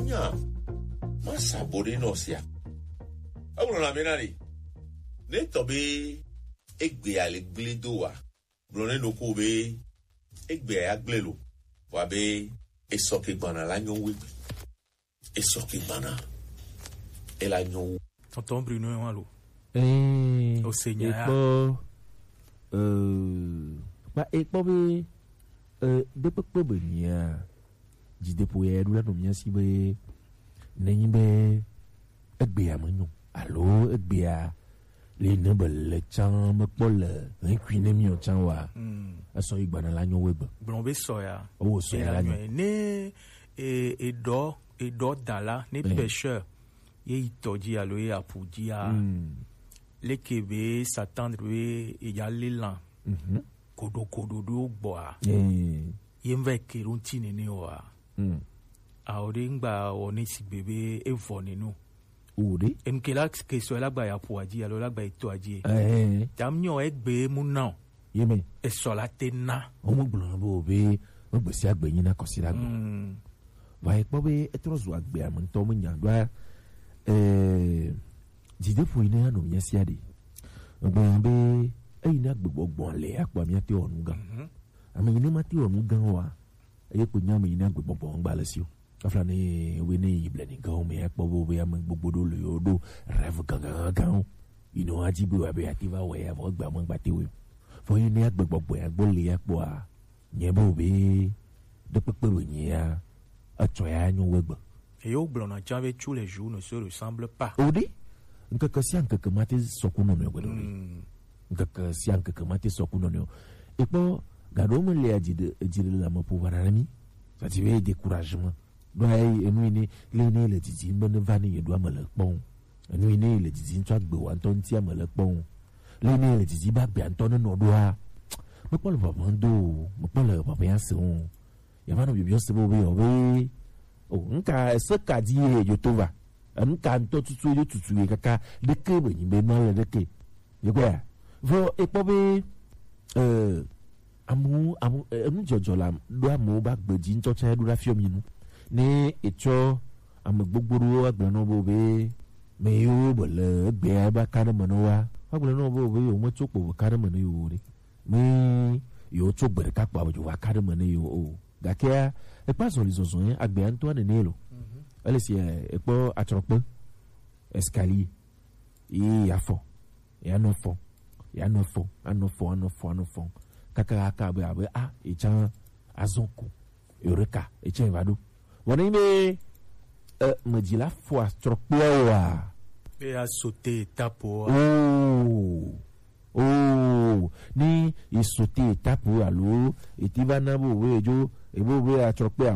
Onya, ma sabore no sia. Awuno la menari. Ne tobe egbe ale gledo wa. Blone no ko be egbe aglelo. Wa be esoke bana la nyon wegbe. Esoke bana. E la nyon. Tonton Bruno en allo. Au Seigneur. Ba be de pe benia. Di depoye dula no mia si be nenyi be egbe amanyo. Allo egbe a le nebel chan me pole en kwine mi o chan wa. Aso igbana la nyon webe. Blombe soya. Oh soya la nyon. Ne et do dala ne pêcheur. Ye itoji alo ye apudi a. Le kebe s'attendre e ya l'élan. Kodo do boa. Ye mve kerunti nene wa. Aore ngba oni si bebe evone no. Ode? Mkela ke so la gba ya puaji alo la gba ito aji. Tamnyo egbe mu na. Yeme. E so la tena. Omo gbolo bo be mo gbe si agbe yin na ko si la gbo. Wa e po be etrozo agbe am nto mo nyandwa jide fu ina no mi si ade. Ogbo be ina gbogbo le akwa mi ate onu gan. Ami ina mati onu gan wa. E ko nya mi ina gbogbo ngba le si o. Afla ni we ni blending gan me akpo bo be am gbogbo do le odo rêve gan. Ino ajibu wa be ativa we ya mo gba mo gba te we. Fo yin ni gbogbo ya gbo le akpo a. Nye bo be de pepe ni ya. Ato ya nyu wegba. Et au blanc, tous les jours ne se ressemblent pas. Odi? Nkaka si nkaka mate sokuno no gwedo. Nkaka si nkaka mate sokuno no. Et po gado me le ajide la mo pouvoir ami. Ça tu veux découragement. Doa enu ni le ne le titi mbone vani ye doa mele pon. Enu ni le titi ntwa gbe wa nton ti mele pon. Le ne le titi ba bi anton no doa. Me po le babando, me po le babia son. Ya va no bibio se bo be obe. Nka seka di yotova nka nto tutu yo tutu kaka deke be nyimbe no le deke yekwa vo epobe amu enu jojola do amu ba gbeji nto cha do la fiomi nu ne echo amgbogboro agbe no bo be me yo bole gbe ba kare mono wa agbe no bo be yo mo chopo kare mono yo ri me yo chogbe ka pa bo wa kare mono yo o gakia e pa so lizozo yen agbe Antoine Nelo ele si e po atrope escalier e afo e anofo kaka aka be abe e chan azonko eureka e chan vado woni me me di la fo atrope wa et a sauté tapo. Ni isote tapu alo etivana bo wejo ebo be atrope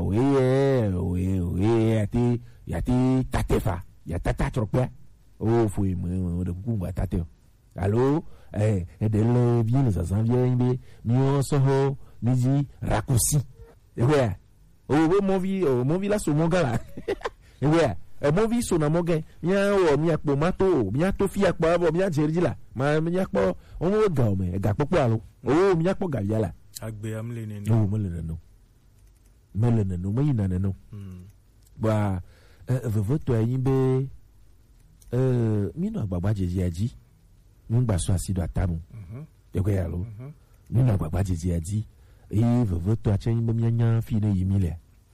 we ati yati tatefa ya tata trope fo mo de kukumba tate alo de le bien les envier be mi on soho miji rakosi we mo vi la so mo gala we mo vi so na mo gen nya wo mi apo mato mi ato fi apo abo mi ajerjila ma mi apo o mo ga o me ga popo alo mi apo ga yala agbe amle ni mo le no mo ina no ba voto ayin be mi no agbagba jeje aji mi gba so asido atamu de ko yalo mi no agbagba jeje aji voto achen bo mi anya fi na yimile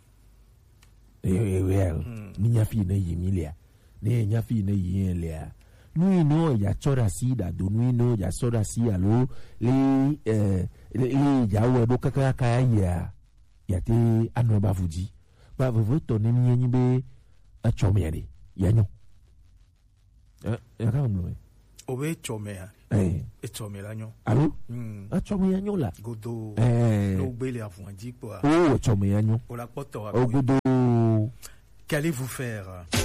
ni nya fi na yimile ne nya fi na yimile nous no ya chora si da do nous no ya chora si alo le ya we do kaka ka ya te anoba fuji ba voto ne mi yin be a chomere ya nyo ya ka mlo obe chomea e chomela nyo alo a chomea nyo la godo no gbele afuanji po chomea nyo pour la poto godo qu'allez-vous faire?